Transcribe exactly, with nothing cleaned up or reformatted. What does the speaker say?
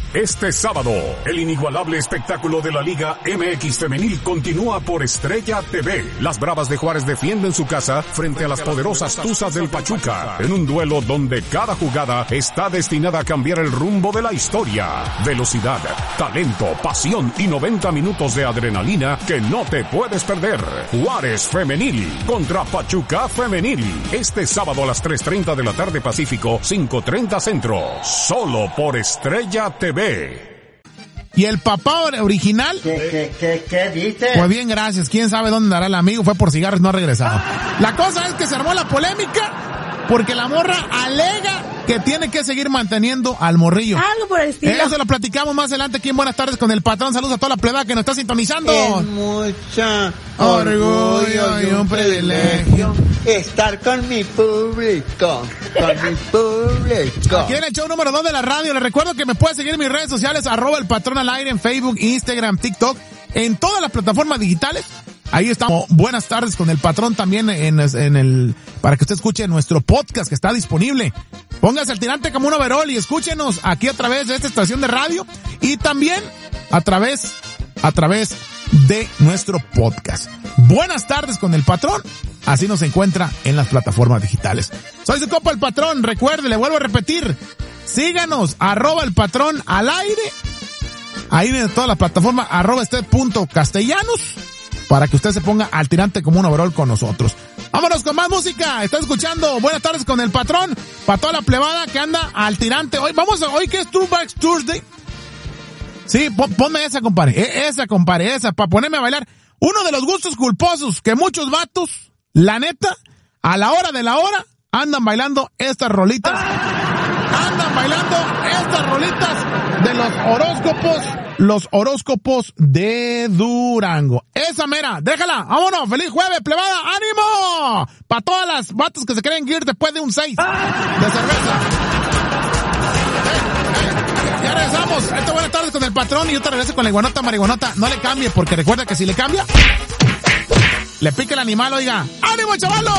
Este sábado, el inigualable espectáculo de la Liga M X Femenil continúa por Estrella T V. Las Bravas de Juárez defienden su casa frente a las poderosas Tuzas del Pachuca, en un duelo donde cada jugada está destinada a cambiar el rumbo de la historia. Velocidad, talento, pasión y noventa minutos de adrenalina que no te puedes perder. Juárez Femenil contra Pachuca Femenil. Este sábado a las tres treinta de la tarde Pacífico, cinco treinta Centro. Solo por Estrella T V. ¿Y el papá original? ¿Qué, qué, qué, qué dice? Pues bien, gracias. ¿Quién sabe dónde andará el amigo? Fue por cigarros, no ha regresado. La cosa es que se armó la polémica porque la morra alega que tiene que seguir manteniendo al morrillo. Algo por el estilo. Eso lo platicamos más adelante aquí en Buenas Tardes con el Patrón. Saludos a toda la plebada que nos está sintonizando. Es mucha orgullo y un privilegio estar con mi público, con mi público. Aquí en el show número dos de la radio, les recuerdo que me pueden seguir en mis redes sociales, arroba el Patrón al aire, en Facebook, Instagram, TikTok, en todas las plataformas digitales. Ahí estamos. Buenas tardes con el Patrón también en, en el, para que usted escuche nuestro podcast que está disponible. Póngase al tirante como un overol y escúchenos aquí a través de esta estación de radio y también a través, a través de nuestro podcast. Buenas tardes con el Patrón. Así nos encuentra en las plataformas digitales. Soy su compa el Patrón. Recuerde, le vuelvo a repetir. Síganos, arroba el Patrón al aire. Ahí en todas las plataformas, arroba este punto castellanos. Para que usted se ponga al tirante como un overol con nosotros. Vámonos con más música. Está escuchando Buenas Tardes con el Patrón. Para toda la plebada que anda al tirante. Hoy, vamos a, hoy que es Throwback Thursday. Sí, pon, ponme esa, compadre. E, esa, compadre, esa. Para ponerme a bailar. Uno de los gustos culposos que muchos vatos, la neta, a la hora de la hora, andan bailando estas rolitas. Andan bailando estas rolitas de los horóscopos. Los horóscopos de Durango. Esa mera, déjala. Vámonos, feliz jueves, plebada, ánimo. Para todas las vatos que se creen gear después de un seis de cerveza. Hey, hey, ya regresamos. Esto buenas tardes con el Patrón y yo te regreso con la iguanota marihuanota. No le cambie porque recuerda que si le cambia, le pica el animal, oiga. ¡Ánimo, chavalo!